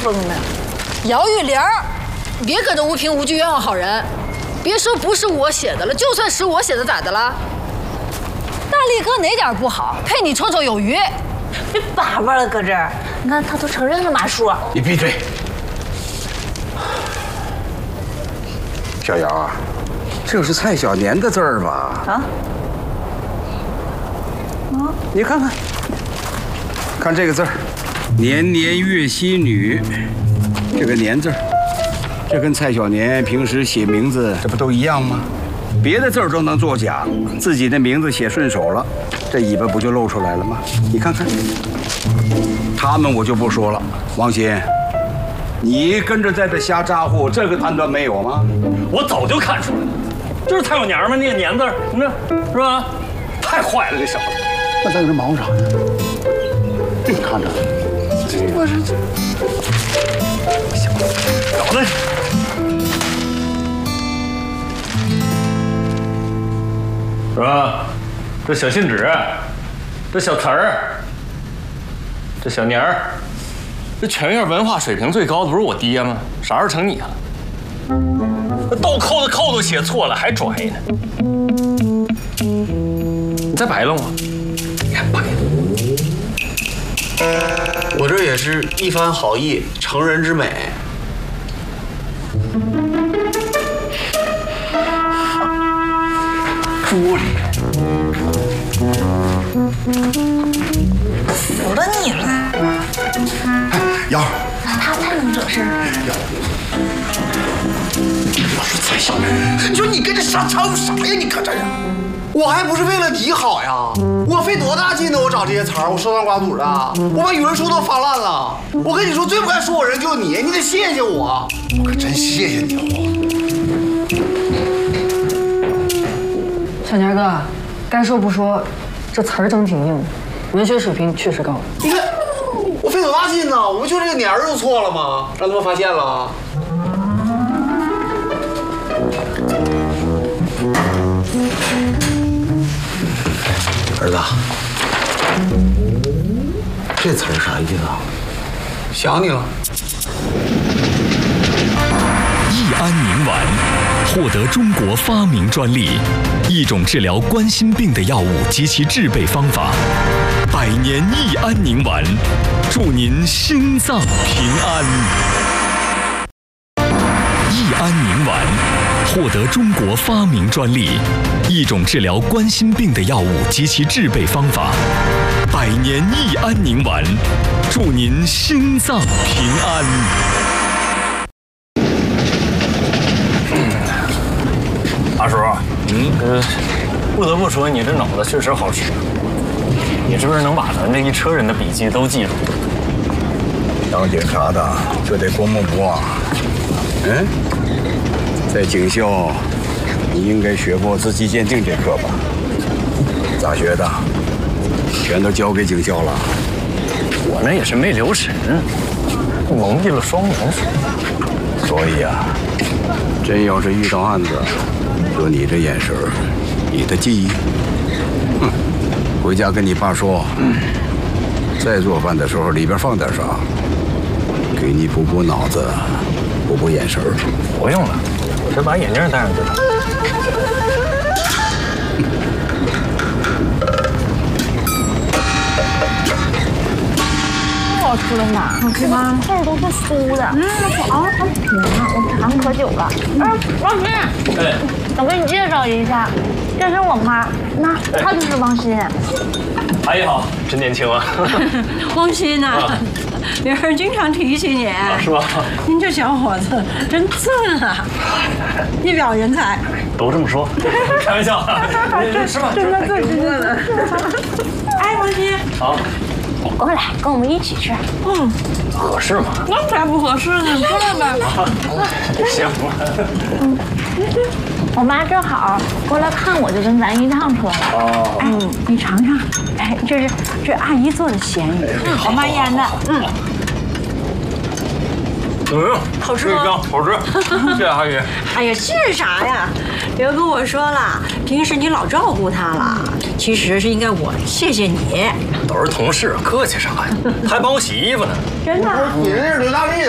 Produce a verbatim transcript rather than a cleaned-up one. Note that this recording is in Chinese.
风呢。 姚玉玲，你别搁这无凭无据冤枉好人。别说不是我写的了，就算是我写的，咋的了？大力哥哪点不好？配你绰绰有余。 别叭叭了，搁这儿，你看他都承认了，马叔。 你闭嘴。小姚啊，这是蔡小年的字儿吧？啊。啊，你看看，看这个字儿，年年月息女，这个年字儿。这跟蔡小年平时写名字，这不都一样吗？别的字儿都能作假，自己的名字写顺手了，这尾巴不就露出来了吗？你看看，他们我就不说了。王鑫，你跟着在这瞎咋呼，这个判断没有吗？ 我早就看出来了，就是蔡小年们那个年字，你这是吧？太坏了，这小子。 那在这忙啥呢？你看着，我是这小子搞的。 是吧？这小信纸，这小词儿，这小年儿，这全院文化水平最高的不是我爹吗？啥时候成你了？这倒扣的扣都写错了，还拽呢？你再摆弄我，你看摆。 我这也是一番好意，成人之美。 猪里， 服了你了！ 瑶， 他太能惹事儿。 我说蔡小年，你说你跟这傻掺和啥呀？你搁这呀？ 我还不是为了你好呀！我费多大劲呢？我找这些词儿，我收藏刮嘴的，我把语文书都翻烂了。我跟你说，最不该说我人就是你，你得谢谢我。 我可真谢谢你哦。 小年哥，该说不说，这词儿真挺硬的，文学水平确实高。 你看，我费多大劲呢？我不就这个年儿就错了吗？让他们发现了。儿子，这词儿啥意思啊？想你了。 益安宁丸获得中国发明专利，一种治疗冠心病的药物及其制备方法。百年益安宁丸，祝您心脏平安。益安宁丸获得中国发明专利，一种治疗冠心病的药物及其制备方法。百年益安宁丸，祝您心脏平安。 大叔，嗯，呃，不得不说，你这脑子确实好使。你是不是能把咱这一车人的笔记都记住？ 当警察的就得过目不忘。嗯，在警校，你应该学过自己鉴定这课吧？咋学的？全都交给警校了。 我那也是没留神，蒙蔽了双眼。 所以啊，真要是遇到案子，就你这眼神，你的记忆，哼，回家跟你爸说，再做饭的时候里边放点啥，给你补补脑子，补补眼神。 不用了，我这把眼镜戴上就成。 好吃的吗？好吃吗？这儿都是酥的。嗯，好，好甜啊！我尝可久了。嗯，王鑫， 哎， 我给你介绍一下，这是我妈，那她就是王鑫。 阿姨好，真年轻啊！ 王鑫呐，别人经常提起你， 是吧？ 您这小伙子真正啊，一表人才。 都这么说，开玩笑。是吧？ 真的自己饿了。哎，王鑫。 好。 过来，跟我们一起吃。 嗯， 合适吗？ 那才不合适呢，过来吧。 行。 嗯，我妈正好过来看我，就跟咱一趟车了。哦。哎，你尝尝，哎，这是这阿姨做的咸鱼，我妈腌的。嗯。 嗯， 好吃吗？ 好吃。谢谢阿姨。 哎呀，是啥呀？别跟我说了，平时你老照顾他了，其实是应该我谢谢你。 都是同事，客气啥呀？还帮我洗衣服呢。 真的？ 你认识刘大力的？